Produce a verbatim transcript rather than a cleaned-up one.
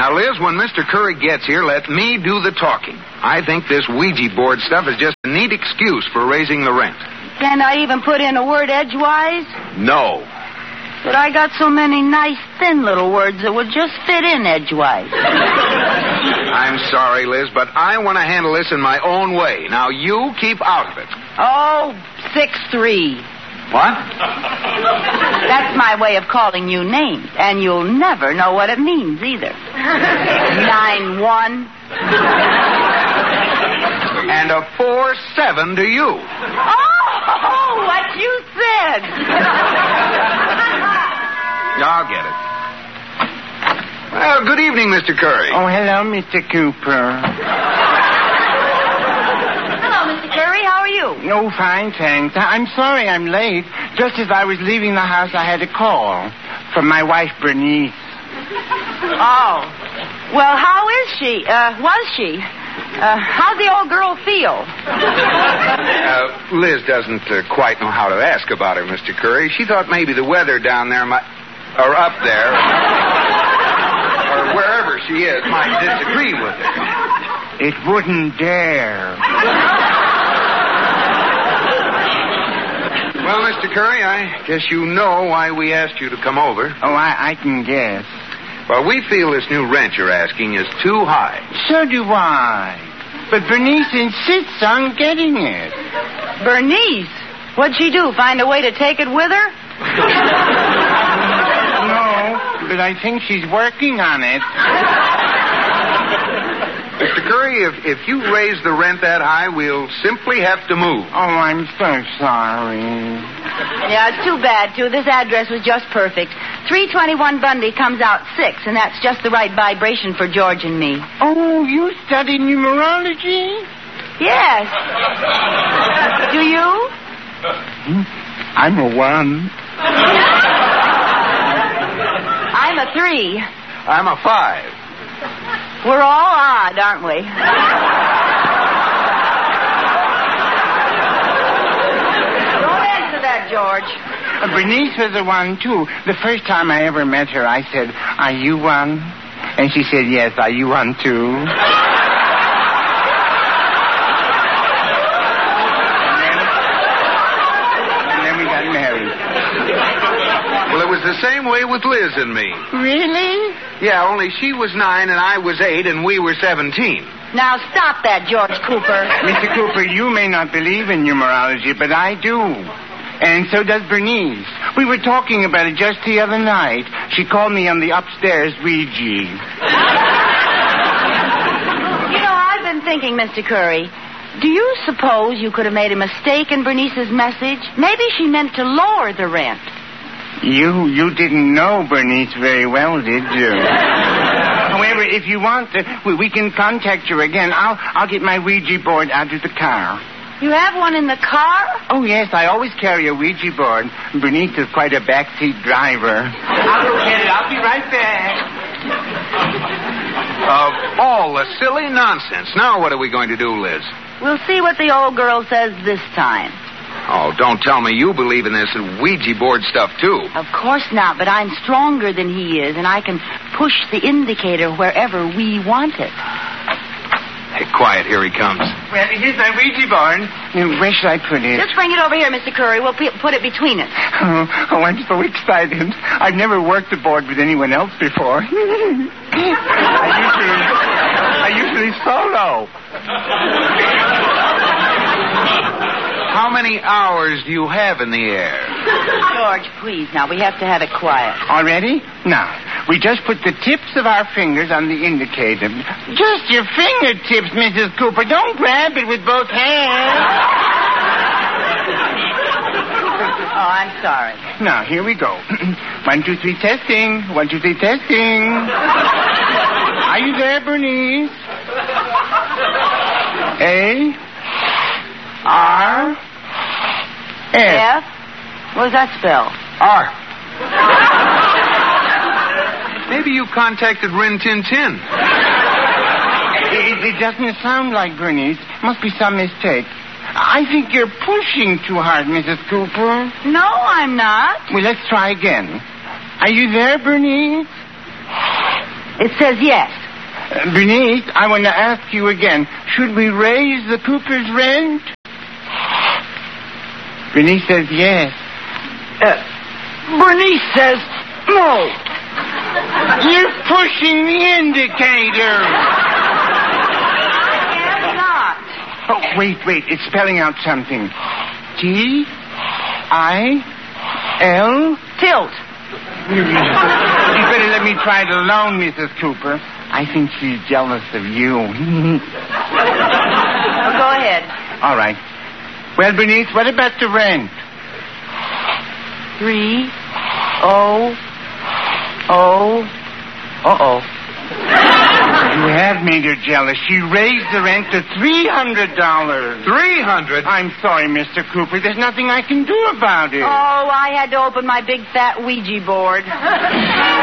Now, Liz, when Mister Curry gets here, let me do the talking. I think this Ouija board stuff is just a neat excuse for raising the rent. Can I even put in a word edgewise? No. But I got so many nice, thin little words that would just fit in edgewise. I'm sorry, Liz, but I want to handle this in my own way. Now, you keep out of it. Oh, six three. What? That's my way of calling you names, and you'll never know what it means either. Nine one. And a four seven to you. Oh, what you said. I'll get it. Well, good evening, Mister Curry. Oh, hello, Mister Cooper. Hello, Mister Curry. How are you? Oh, fine, thanks. I- I'm sorry I'm late. Just as I was leaving the house, I had a call from my wife, Bernice. Oh. Well, how is she? Uh, was she? Uh, how's the old girl feel? Uh, Liz doesn't uh, quite know how to ask about her, Mister Curry. She thought maybe the weather down there might... or up there... or wherever she is might disagree with her. It wouldn't dare. Well, Mister Curry, I guess you know why we asked you to come over. Oh, I, I can guess. Well, we feel this new rent you're asking is too high. So do I. But Bernice insists on getting it. Bernice? What'd she do? Find a way to take it with her? No, but I think she's working on it. Mister Curry, if, if you raise the rent that high, we'll simply have to move. Oh, I'm so sorry. Yeah, it's too bad, too. This address was just perfect. three twenty-one Bundy comes out six, and that's just the right vibration for George and me. Oh, you study numerology? Yes. Do you? I'm a one. I'm a three. I'm a five. We're all odd, aren't we? Don't answer that, George. Uh, Bernice was a one, too. The first time I ever met her, I said, "Are you one?" And she said, "Yes, are you one, too?" and, then, and then we got married. Well, it was the same way with Liz and me. Really? Yeah, only she was nine and I was eight and we were seventeen. Now stop that, George Cooper. Mister Cooper, you may not believe in numerology, but I do. And so does Bernice. We were talking about it just the other night. She called me on the upstairs Ouija. You know, I've been thinking, Mister Curry, do you suppose you could have made a mistake in Bernice's message? Maybe she meant to lower the rent. You you didn't know Bernice very well, did you? However, if you want to, we, we can contact her again. I'll I'll get my Ouija board out of the car. You have one in the car? Oh, yes, I always carry a Ouija board. Bernice is quite a backseat driver. I'll go get it. I'll be right back. Of all the silly nonsense. Now what are we going to do, Liz? We'll see what the old girl says this time. Oh, don't tell me you believe in this Ouija board stuff, too. Of course not, but I'm stronger than he is, and I can push the indicator wherever we want it. Hey, quiet, here he comes. Well, here's my Ouija board. Where should I put it? Just bring it over here, Mister Curry. We'll p- put it between us. Oh, oh, I'm so excited. I've never worked a board with anyone else before. I usually, I usually solo. How many hours do you have in the air? George, please, now, we have to have it quiet. All ready? Now, we just put the tips of our fingers on the indicator. Just your fingertips, Missus Cooper. Don't grab it with both hands. Oh, I'm sorry. Now, here we go. One, two, three, testing. One, two, three, testing. Are you there, Bernice? A... R... F. F? What does that spell? R. Maybe you contacted Rin Tin Tin. It, it doesn't sound like Bernice. Must be some mistake. I think you're pushing too hard, Missus Cooper. No, I'm not. Well, let's try again. Are you there, Bernice? It says yes. Uh, Bernice, I want to ask you again. Should we raise the Cooper's rent? Bernice says yes. Uh, Bernice says no. You're pushing the indicator. I am not. Oh, wait, wait. It's spelling out something. T I L Tilt. You better let me try it alone, Missus Cooper. I think she's jealous of you. Well, go ahead. All right. Well, Bernice, what about the rent? Three. Oh. Oh. Uh-oh. You have made her jealous. She raised the rent to three hundred dollars. Three hundred? I'm sorry, Mister Cooper. There's nothing I can do about it. Oh, I had to open my big fat Ouija board.